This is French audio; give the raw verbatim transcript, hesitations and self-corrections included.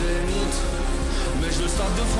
Zénith. Mais je veux le stade de France.